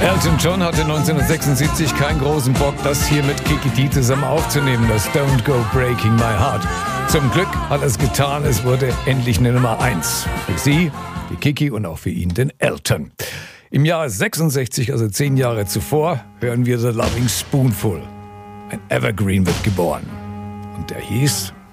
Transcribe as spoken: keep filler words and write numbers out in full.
Elton John hatte neunzehnhundertsechsundsiebzig keinen großen Bock, das hier mit Kiki Dee zusammen aufzunehmen, das Don't Go Breaking My Heart. Zum Glück hat er es getan, es wurde endlich eine Nummer eins. Für sie, die Kiki und auch für ihn, den Elton. Im Jahr sechsundsechzig, also zehn Jahre zuvor, hören wir The Loving Spoonful. Ein Evergreen wird geboren. Und der hieß